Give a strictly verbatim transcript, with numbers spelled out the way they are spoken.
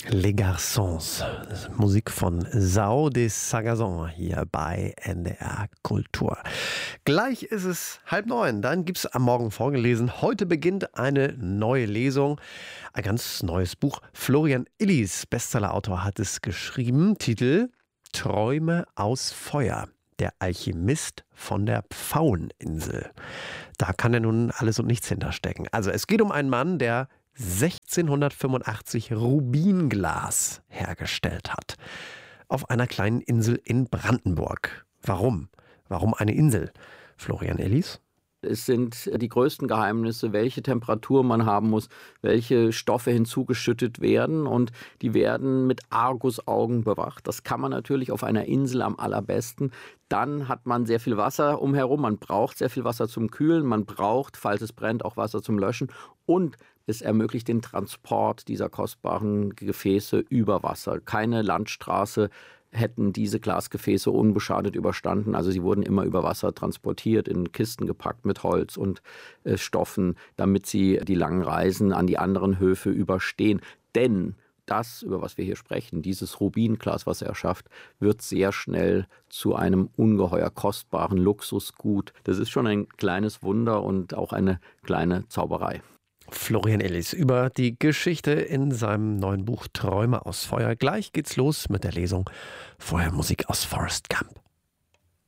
Les Garçons, Musik von Sao de Sagazon hier bei N D R Kultur. Gleich ist es halb neun, dann gibt es am Morgen vorgelesen. Heute beginnt eine neue Lesung, ein ganz neues Buch. Florian Illies, Bestsellerautor, hat es geschrieben. Titel: Träume aus Feuer. Der Alchemist von der Pfaueninsel. Da kann ja nun alles und nichts hinterstecken. Also es geht um einen Mann, der sechzehnhundertfünfundachtzig Rubinglas hergestellt hat. Auf einer kleinen Insel in Brandenburg. Warum? Warum eine Insel? Florian Illies? Es sind die größten Geheimnisse, welche Temperatur man haben muss, welche Stoffe hinzugeschüttet werden, und die werden mit Argusaugen bewacht. Das kann man natürlich auf einer Insel am allerbesten. Dann hat man sehr viel Wasser umherum, man braucht sehr viel Wasser zum Kühlen, man braucht, falls es brennt, auch Wasser zum Löschen, und es ermöglicht den Transport dieser kostbaren Gefäße über Wasser. Keine Landstraße hätten diese Glasgefäße unbeschadet überstanden. Also sie wurden immer über Wasser transportiert, in Kisten gepackt mit Holz und äh, Stoffen, damit sie die langen Reisen an die anderen Höfe überstehen. Denn das, über was wir hier sprechen, dieses Rubinglas, was er schafft, wird sehr schnell zu einem ungeheuer kostbaren Luxusgut. Das ist schon ein kleines Wunder und auch eine kleine Zauberei. Florian Illies über die Geschichte in seinem neuen Buch Träume aus Feuer. Gleich geht's los mit der Lesung. Vorher Musik aus Forrest Gump.